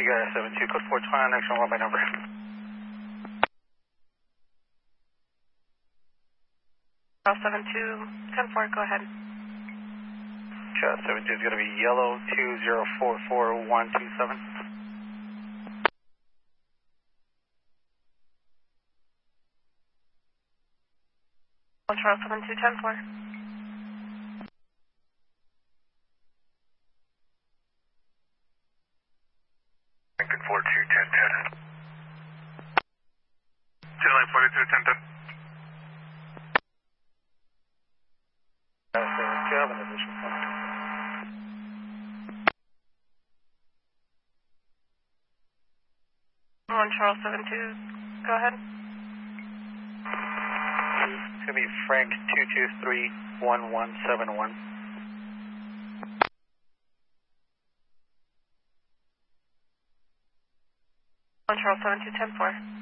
72, code 420, next one by number. Charles 72, 10-4, go ahead. Charles 72 is going to be yellow 2044127. Charles 72, 10-4. Lincoln 42, 10-10. 42, 10-10. Charles 72, go ahead. It's going to be Frank 2231171. Charles 72, 10-4.